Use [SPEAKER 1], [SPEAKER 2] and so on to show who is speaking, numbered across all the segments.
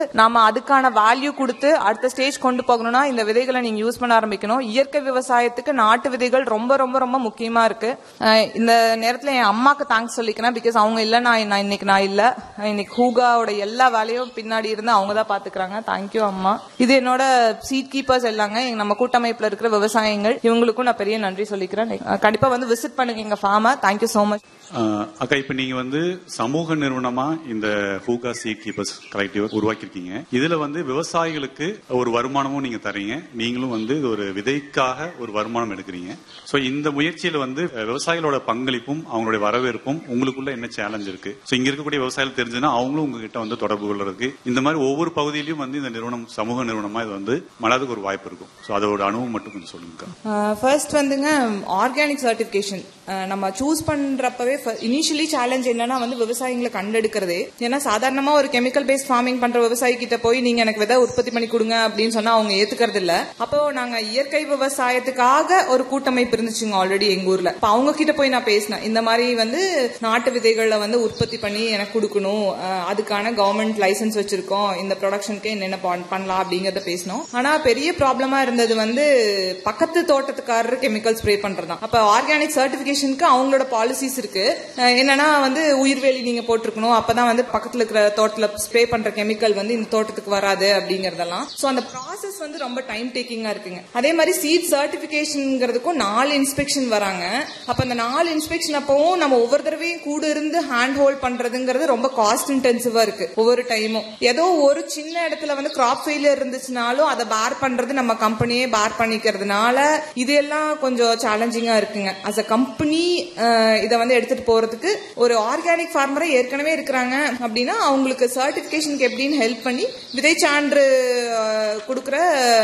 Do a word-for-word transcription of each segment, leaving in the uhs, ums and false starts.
[SPEAKER 1] நாம அதுக்கான வேல்யூ கொடுத்து அடுத்த ஸ்டேஜ் கொண்டு போகணும்னா இந்த விதைகளை நீங்க யூஸ் பண்ண ஆரம்பிக்கணும். இயற்கை விவசாயத்துக்கு நாட்டு விதைகள் ரொம்ப ரொம்ப ரொம்ப முக்கியமா இருக்கு. இந்த நேரத்துல என் அம்மாக்கு தேங்க்ஸ் சொல்லிக்கிறேன். பிகாஸ் அவங்க இல்ல நான் இன்னைக்கு நான் இல்ல இன்னைக்கு ஹூகாவோட எல்லா வேலையும் பின்னாடி இருந்து அவங்க தான் பாத்துக்கிறாங்க. தேங்க்யூ அம்மா. இது என்னோட சீட் கீப்பர்ஸ் எல்லாங்க நம்ம கூட்டமைப்புல இருக்கிற விவசாயிகள், இவங்களுக்கும் நான் பெரிய நன்றி சொல்லிக்கிறேன். கண்டிப்பா வந்து விசிட் பண்ணுங்க எங்க ஃபார்ம. Thank you so much.
[SPEAKER 2] அக்கா, இப்ப நீங்க வந்து சமூக நிறுவனமா இந்த ஹூகா சீட் கீப்பர்ஸ் கலெக்டிவ் உருவாக்கிருக்கீங்க. இதுல வந்து விவசாயிகளுக்கு ஒரு வருமானமும் நீங்க தரீங்க, நீங்களும் வந்து ஒரு விதைக்காக ஒரு வருமானம் எடுக்கிறீங்க. சோ இந்த முயற்சியில வந்து விவசாயிகளோட பங்களிப்பும் அவங்களுடைய வரவேற்பும் உங்களுக்குள்ள என்ன சேலஞ்ச் இருக்கு? சோ இங்க இருக்கக்கூடிய விவசாயிகள் தெரிஞ்சுன்னா அவங்களும் உங்ககிட்ட வந்து தொடர்பு கொள்றதுக்கு இந்த மாதிரி ஒவ்வொரு பகுதியிலும் வந்து இந்த நிறுவனம் சமூக நிறுவனமா இது வந்து மலர்றதுக்கு ஒரு வாய்ப்பு இருக்கும். சோ அதோட அனுபவம் மட்டும் கொஞ்சம் சொல்லுங்க.
[SPEAKER 1] ஃபர்ஸ்ட் வந்துங்க ஆர்கானிக் சர்டிபிகேஷன் நம்ம சூஸ் பண்றப்பவே இனிஷியலி சேலஞ்ச் என்னன்னா வந்து விவசாயிகளை கண்டெடுக்கிறதே. ஏன்னா சாதாரணமா ஒரு கெமிக்கல் பேஸ்ட் ஃபார்மிங் பண்ற விவசாயி கிட்ட போய் நீங்க எனக்கு விதை உற்பத்தி பண்ணி கொடுங்க அப்படின்னு சொன்னா அவங்க ஏத்துக்கிறது இல்ல. அப்போ நாங்க இயற்கை விவசாயத்துக்காக ஒரு கூட்டமைப்பு இருந்துச்சுங்க ஆல்ரெடி எங்க ஊர்ல. அப்ப அவங்க கிட்ட போய் நான் பேசினேன், இந்த மாதிரி வந்து நாட்டு விதைகளை வந்து உற்பத்தி பண்ணி எனக்கு கொடுக்கணும், அதுக்கான கவர்மெண்ட் லைசன்ஸ் வச்சிருக்கோம், இந்த ப்ரொடக்ஷனுக்கு என்னென்ன பண்ணலாம் அப்படிங்கறத பேசணும். ஆனா பெரிய ப்ராப்ளமா இருந்தது வந்து பக்கத்து தோட்டத்துக்காரர் கெமிக்கல் ஸ்ப்ரே பண்றதுதான். அப்ப ஆர்கானிக் சர்டிபிகேஷனுக்கு அவங்களோட பாலிசிஸ் இருக்கு. என்னன்னா வந்து உயிர்வேலி நீங்க போட்டிருக்கணும், அப்பதான் வந்து பக்கத்துல இருக்கிற தோட்டத்துல ஸ்ப்ரே பண்ற கெமிக்கல் வந்து இந்த தோட்டத்துக்கு வராது அப்படிங்கறதெல்லாம். சோ அந்த ப்ராசஸ் வந்து ரொம்ப டைம் டேக்கிங்கா இருக்குங்க. அதே மாதிரி சீட் சர்டிபிகேஷன்ங்கிறதுக்கும் நாலு இன்ஸ்பெக்ஷன் வராங்க. அப்ப அந்த நாலு இன்ஸ்பெக்ஷன் அப்பவும் நம்ம ஒவ்வொரு தடவையும் கூட இருந்து ஹேண்ட் ஹோல்ட் பண்றதுங்கிறது ரொம்ப காஸ்ட் இன்டென்சிவா இருக்கு. ஒவ்வொரு டைமும் ஏதோ ஒரு சின்ன இடத்துல வந்து கிராப் ஃபெயிலியர் இருந்துச்சுனாலும் அதை பேர் பண்றது நம்ம கம்பெனியே பேர் பண்ணிக்கிறதுனால இதெல்லாம் கொஞ்சம் சேலஞ்சிங்கா இருக்குங்க. அஸ் அ கம்பெனி இதை வந்து எடுத்துட்டு போறதுக்கு ஒரு ஆர்கானிக் ஃபார்மரே ஏற்கனவே இருக்கிறாங்க அப்படின்னா அவங்களுக்கு சர்டிபிகேஷனுக்கு எப்படின்னு ஹெல்ப் பண்ணி விதை சான்று கொடுக்கற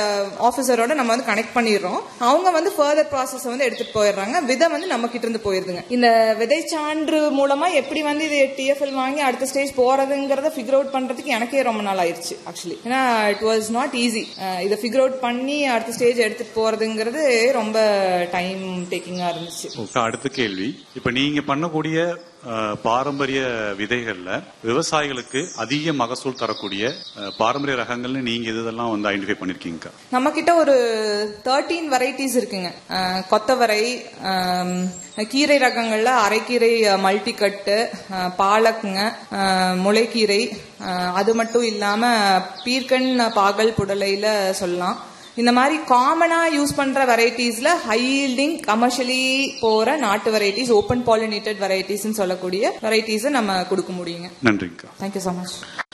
[SPEAKER 1] ஆபீசரோட நம்ம வந்து கனெக்ட் பண்ணிடுறோம். அவங்க வந்து ஃபர்தர் ப்ராசஸ் வந்து எடுத்துட்டு போயிடுறாங்க. விதை வந்து நம்ம கிட்ட இருந்து போயிருதுங்க. இந்த விதை சான்று மூலமா எப்படி வந்து இது டிஎஃப்எல் வாங்கி அடுத்த ஸ்டேஜ் போறதுங்கிறத ஃபிகர் அவுட் பண்றதுக்கு எனக்கே ரொம்ப நாள் ஆயிடுச்சு ஆக்சுவலி. ஏன்னா இட் வாஸ் நாட் ஈஸி. இதை ஃபிகர் அவுட் பண்ணி அடுத்த ஸ்டேஜ் எடுத்துட்டு போறதுங்கிறது ரொம்ப டைம் டேக்கிங்கா இருந்துச்சு.
[SPEAKER 2] அடுத்த கேள்வி, இப்ப நீங்க பண்ணக்கூடிய பாரம்பரிய விதைகள்ல விவசாயிகளுக்கு அதிக மகசூல் தரக்கூடிய பாரம்பரிய ரகங்கள்னு நீங்க இதெல்லாம் வந்து ஐடென்டிஃபை பண்ணிருக்கீங்க?
[SPEAKER 1] நம்ம கிட்ட ஒரு தேர்ட்டீன் வெரைட்டிஸ் இருக்குங்க. கொத்தவரை, கீரை ரகங்கள்ல அரைக்கீரை மல்டி கட்டு, பாலக்குங்க, முளைக்கீரை, அது மட்டும் இல்லாம பீர்க்கன், பாகல், புடலையில சொல்லலாம். இந்த மாதிரி காமனா யூஸ் பண்ற வெரைட்டிஸ்ல ஹை ஈல்டிங் கமர்ஷியலி போற நாட்டு வெரைட்டிஸ், ஓபன் பாலினேட்டட் வெரைட்டிஸ் சொல்லக்கூடிய வெரைட்டிஸ் நம்ம கொடுக்க முடியுங்க.
[SPEAKER 2] நன்றிங்க.
[SPEAKER 1] Thank you so much.